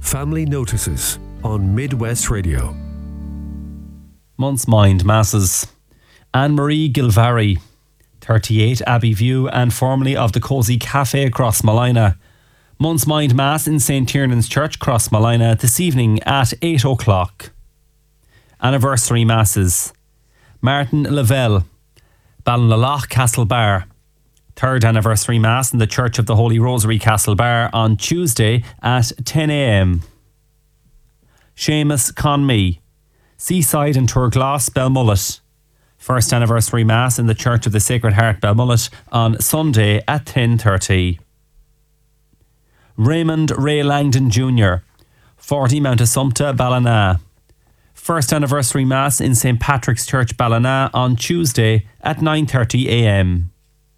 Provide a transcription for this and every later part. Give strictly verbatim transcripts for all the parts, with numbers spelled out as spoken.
Family Notices on Midwest Radio. Month's Mind Masses. Anne-Marie Gilvary, thirty-eight, Abbey View, and formerly of the Cosy Cafe, Crossmolina. Month's Mind Mass in Saint Tiernan's Church, Crossmolina, this evening at eight o'clock. Anniversary Masses. Martin Lavelle, Ballinlalloch, Castlebar. Third Anniversary Mass in the Church of the Holy Rosary, Castlebar, on Tuesday at ten a.m. Seamus Conmee, Seaside and Turglass, Belmullet. First Anniversary Mass in the Church of the Sacred Heart, Belmullet, on Sunday at ten thirty. Raymond Ray Langdon Junior, forty Mount Assumpta, Ballina. First Anniversary Mass in Saint Patrick's Church, Ballina, on Tuesday at nine thirty a.m.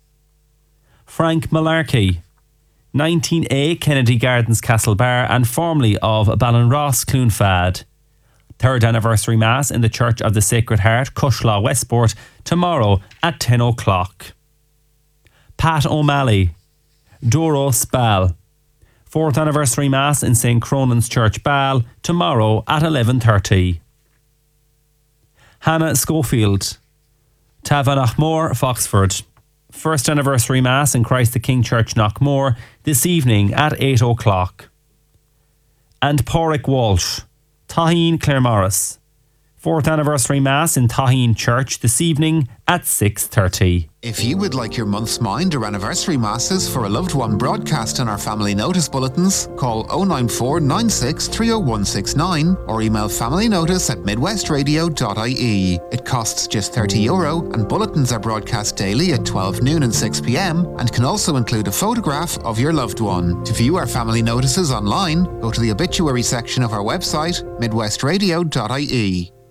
Frank Malarkey, nineteen A Kennedy Gardens, Castlebar, and formerly of Ballinross, Cloonfad. Third Anniversary Mass in the Church of the Sacred Heart, Cushlaw, Westport, tomorrow at ten o'clock. Pat O'Malley, Doro Spal. Fourth Anniversary Mass in Saint Cronan's Church, Ball, tomorrow at eleven thirty. Hannah Schofield, Tavanachmore, Foxford. First Anniversary Mass in Christ the King Church, Knockmore, this evening at eight o'clock. And Porrick Walsh, Taheen, Claremorris. Fourth Anniversary Mass in Taheen Church this evening at six thirty. If you would like your month's mind or anniversary masses for a loved one broadcast on our family notice bulletins, call oh nine four nine six three oh one six nine or email familynotice at midwestradio dot I E. It costs just thirty euro and bulletins are broadcast daily at twelve noon and six p.m. and can also include a photograph of your loved one. To view our family notices online, go to the obituary section of our website, midwestradio dot I E.